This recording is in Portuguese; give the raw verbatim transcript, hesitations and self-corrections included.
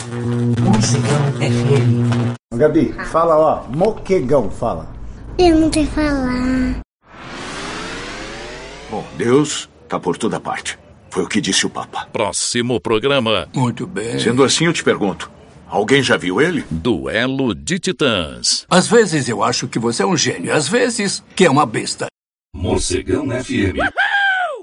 Morcegão F M. Gabi, fala ó, moquegão, fala. Eu não sei falar. Bom, Deus tá por toda parte. Foi o que disse o Papa. Próximo programa. Muito bem. Sendo assim, eu te pergunto. Alguém já viu ele? Duelo de Titãs. Às vezes eu acho que você é um gênio. Às vezes que é uma besta. Morcegão F M.